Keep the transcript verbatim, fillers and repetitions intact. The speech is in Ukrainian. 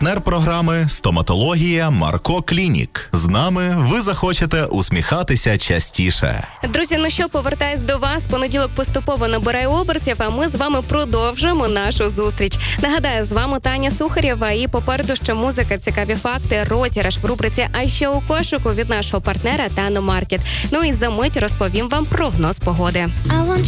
Партнер програми «Стоматологія Марко Клінік». З нами ви захочете усміхатися частіше. Друзі, ну що, повертаюсь до вас. Понеділок поступово набирає обертів, а ми з вами продовжуємо нашу зустріч. Нагадаю, з вами Таня Сухарєва і попереду ще музика, цікаві факти, розіграш в рубриці «А що у кошику» від нашого партнера Тано Маркет. Ну і за мить розповім вам прогноз погоди.